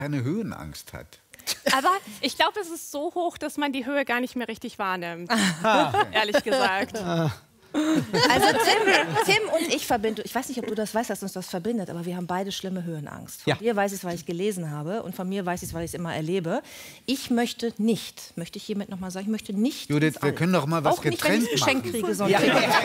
keine Höhenangst hat. Aber ich glaube, es ist so hoch, dass man die Höhe gar nicht mehr richtig wahrnimmt. Ehrlich gesagt. Also Tim und ich verbinden, ich weiß nicht, ob du das weißt, dass uns das verbindet, aber wir haben beide schlimme Höhenangst. Von dir weiß ich es, weil ich gelesen habe, und von mir weiß ich es, weil ich es immer erlebe. Ich möchte nicht, möchte ich hiermit nochmal sagen, ich möchte nicht. Judith, wir können doch mal was auch nicht, getrennt wenn ich ein Geschenk machen. kriege, sondern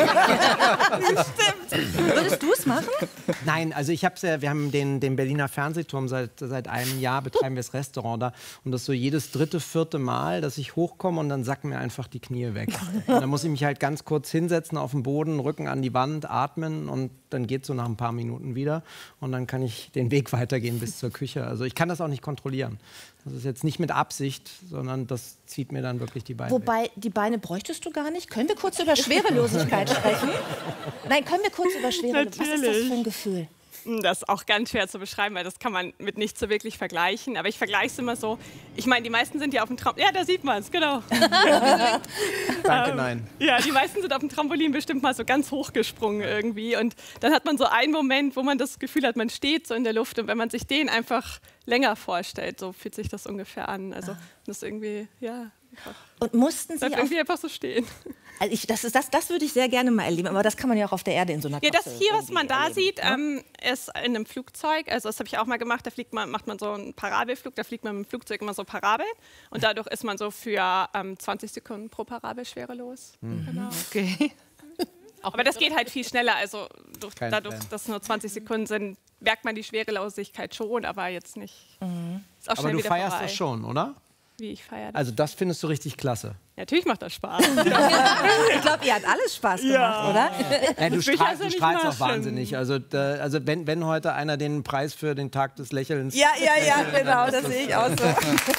Stimmt. Würdest du es machen? Nein, also wir haben den Berliner Fernsehturm seit einem Jahr, betreiben wir das Restaurant da. Und das so jedes dritte, vierte Mal, dass ich hochkomme und dann sacken mir einfach die Knie weg. Und dann muss ich mich halt ganz kurz hinsetzen auf den Boden, Rücken an die Wand, atmen und dann geht es so nach ein paar Minuten wieder. Und dann kann ich den Weg weitergehen bis zur Küche. Also ich kann das auch nicht kontrollieren. Das ist jetzt nicht mit Absicht, sondern das zieht mir dann wirklich die Beine weg. Die Beine bräuchtest du gar nicht. Können wir kurz über Schwerelosigkeit sprechen? Nein, können wir kurz über Schwerelosigkeit. Was ist das für ein Gefühl? Das ist auch ganz schwer zu beschreiben, weil das kann man mit nichts so wirklich vergleichen. Aber ich vergleiche es immer so. Ich meine, die meisten sind ja auf dem Trampolin. Ja, da sieht man es, genau. Danke, nein. Ja, die meisten sind auf dem Trampolin bestimmt mal so ganz hochgesprungen irgendwie. Und dann hat man so einen Moment, wo man das Gefühl hat, man steht so in der Luft. Und wenn man sich den einfach länger vorstellt, so fühlt sich das ungefähr an. Also das ist irgendwie, ja. Und mussten Sie irgendwie einfach so stehen. Also das würde ich sehr gerne mal erleben, aber das kann man ja auch auf der Erde in so einer Kapsel. Ja, das hier, was man da erleben, sieht, ist in einem Flugzeug. Also das habe ich auch mal gemacht. Da macht man so einen Parabelflug. Da fliegt man mit dem Flugzeug immer so Parabeln. Und dadurch ist man so für 20 Sekunden pro Parabel schwerelos. Genau. Okay. Aber das geht halt viel schneller. Also dadurch, dass es nur 20 Sekunden sind, merkt man die Schwerelosigkeit schon, aber jetzt nicht. Ist auch Aber du feierst das schon, oder? Wie ich feiere. Also das findest du richtig klasse. Natürlich macht das Spaß. Ich glaube, ihr hat alles Spaß gemacht, oder? Ja, du strahlst auch wahnsinnig. Also wenn heute einer den Preis für den Tag des Lächelns... Ja, genau, das sehe ich auch so.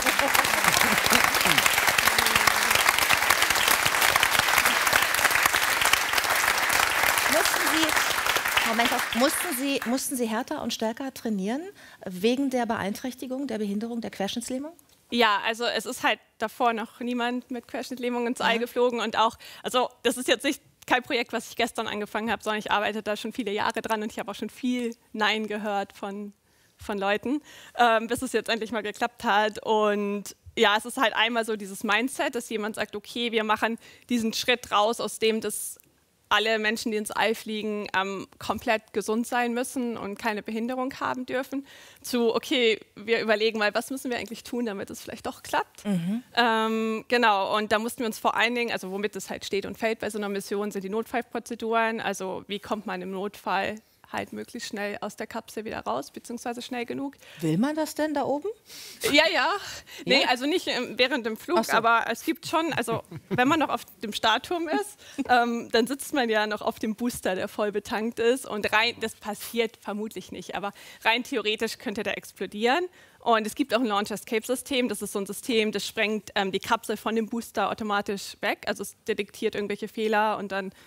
Mussten Sie härter und stärker trainieren wegen der Beeinträchtigung, der Behinderung, der Querschnittslähmung? Ja, also es ist halt davor noch niemand mit Querschnittlähmung ins All geflogen und auch, also das ist jetzt nicht kein Projekt, was ich gestern angefangen habe, sondern ich arbeite da schon viele Jahre dran und ich habe auch schon viel Nein gehört von Leuten, bis es jetzt endlich mal geklappt hat. Und ja, es ist halt einmal so dieses Mindset, dass jemand sagt, okay, wir machen diesen Schritt raus, aus dem das alle Menschen, die ins All fliegen, komplett gesund sein müssen und keine Behinderung haben dürfen, zu, okay, wir überlegen mal, was müssen wir eigentlich tun, damit es vielleicht doch klappt. Genau, und da mussten wir uns vor allen Dingen, also womit es halt steht und fällt bei so einer Mission, sind die Notfallprozeduren, also wie kommt man im Notfall halt möglichst schnell aus der Kapsel wieder raus, beziehungsweise schnell genug. Will man das denn da oben? Ja. Nee, also nicht während dem Flug, so. Aber es gibt schon, also wenn man noch auf dem Startturm ist, dann sitzt man ja noch auf dem Booster, der voll betankt ist und das passiert vermutlich nicht, aber rein theoretisch könnte der explodieren. Und es gibt auch ein Launch-Escape-System, das ist so ein System, das sprengt die Kapsel von dem Booster automatisch weg, also es detektiert irgendwelche Fehler und dann,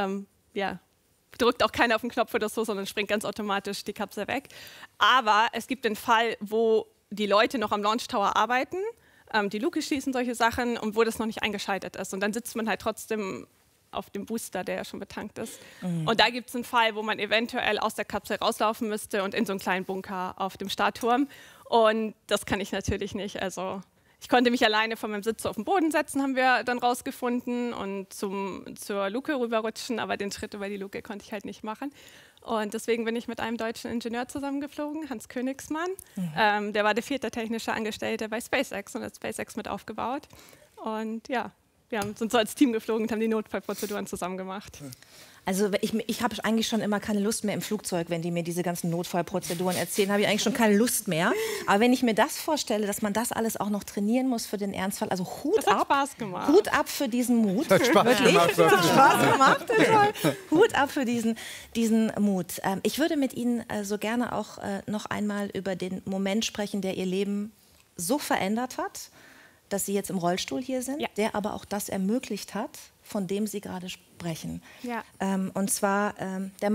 drückt auch keiner auf den Knopf oder so, sondern springt ganz automatisch die Kapsel weg. Aber es gibt den Fall, wo die Leute noch am Launch Tower arbeiten, die Luke schließen, solche Sachen, und wo das noch nicht eingeschaltet ist. Und dann sitzt man halt trotzdem auf dem Booster, der ja schon betankt ist. Und da gibt es einen Fall, wo man eventuell aus der Kapsel rauslaufen müsste und in so einen kleinen Bunker auf dem Startturm. Und das kann ich natürlich nicht. Also ich konnte mich alleine von meinem Sitz auf den Boden setzen, haben wir dann rausgefunden, und zur Luke rüberrutschen, aber den Schritt über die Luke konnte ich halt nicht machen. Und deswegen bin ich mit einem deutschen Ingenieur zusammengeflogen, Hans Königsmann. Der war der 4. technische Angestellte bei SpaceX und hat SpaceX mit aufgebaut. Und ja, wir sind so als Team geflogen und haben die Notfallprozeduren zusammen gemacht. Also ich habe eigentlich schon immer keine Lust mehr im Flugzeug, wenn die mir diese ganzen Notfallprozeduren erzählen, habe ich eigentlich schon keine Lust mehr. Aber wenn ich mir das vorstelle, dass man das alles auch noch trainieren muss für den Ernstfall, also Hut das hat ab, Spaß gemacht. Hut ab für diesen Mut. Das hat Spaß gemacht. Das hat Spaß gemacht. Hut ab für diesen Mut. Ich würde mit Ihnen so gerne auch noch einmal über den Moment sprechen, der Ihr Leben so verändert hat, dass Sie jetzt im Rollstuhl hier sind, der aber auch das ermöglicht hat, von dem Sie gerade sprechen. Ja. Und zwar der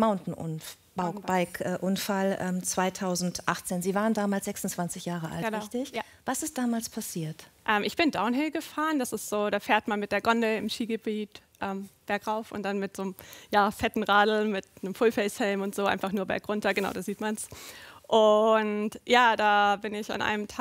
Mountainbike-Unfall 2018. Sie waren damals 26 Jahre alt, genau. Richtig? Ja. Was ist damals passiert? Ich bin Downhill gefahren. Das ist so, da fährt man mit der Gondel im Skigebiet bergauf und dann mit so einem fetten Radl mit einem Fullface-Helm und so einfach nur bergunter. Genau, da sieht man es. Und ja, da bin ich an einem Tag